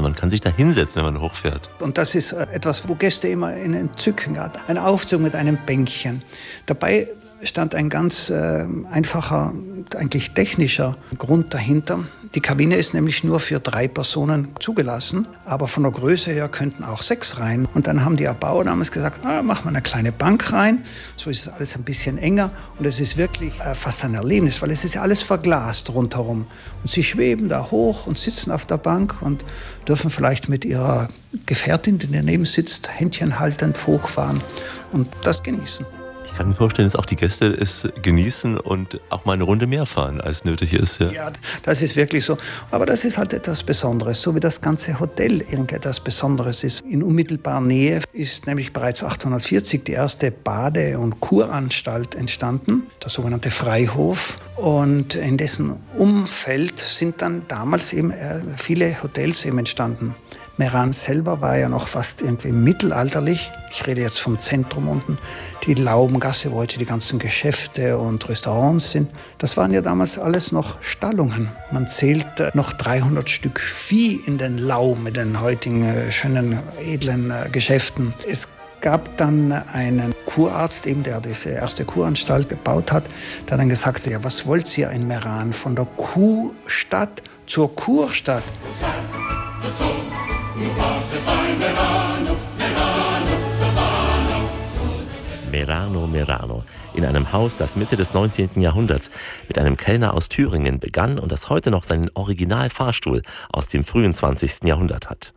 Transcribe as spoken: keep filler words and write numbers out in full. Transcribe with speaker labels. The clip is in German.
Speaker 1: Man kann sich da hinsetzen, wenn man hochfährt.
Speaker 2: Und das ist etwas, wo Gäste immer in Entzücken hatten. Ein Aufzug mit einem Bänkchen. Dabei stand ein ganz äh, einfacher, eigentlich technischer Grund dahinter. Die Kabine ist nämlich nur für drei Personen zugelassen, aber von der Größe her könnten auch sechs rein. Und dann haben die Erbauer damals gesagt, ah, machen wir eine kleine Bank rein, so ist es alles ein bisschen enger und es ist wirklich äh, fast ein Erlebnis, weil es ist ja alles verglast rundherum. Und sie schweben da hoch und sitzen auf der Bank und dürfen vielleicht mit ihrer Gefährtin, die daneben sitzt, Händchen haltend hochfahren und das genießen.
Speaker 1: Ich kann mir vorstellen, dass auch die Gäste es genießen und auch mal eine Runde mehr fahren, als nötig ist. Ja,
Speaker 2: ja, das ist wirklich so. Aber das ist halt etwas Besonderes, so wie das ganze Hotel irgendetwas Besonderes ist. In unmittelbarer Nähe ist nämlich bereits achtzehnhundertvierzig die erste Bade- und Kuranstalt entstanden, der sogenannte Freihof. Und in dessen Umfeld sind dann damals eben viele Hotels eben entstanden. Meran selber war ja noch fast irgendwie mittelalterlich. Ich rede jetzt vom Zentrum unten, die Laubengasse, wo heute die ganzen Geschäfte und Restaurants sind. Das waren ja damals alles noch Stallungen. Man zählt noch dreihundert Stück Vieh in den Lauben, in den heutigen äh, schönen, edlen äh, Geschäften. Es gab dann einen Kurarzt, eben, der diese erste Kuranstalt gebaut hat, der dann gesagt hat, ja, was wollt ihr in Meran? Von der Kuhstadt zur Kurstadt.
Speaker 1: Merano, Merano. In einem Haus, das Mitte des neunzehnten Jahrhunderts mit einem Kellner aus Thüringen begann und das heute noch seinen Originalfahrstuhl aus dem frühen zwanzigsten Jahrhundert hat.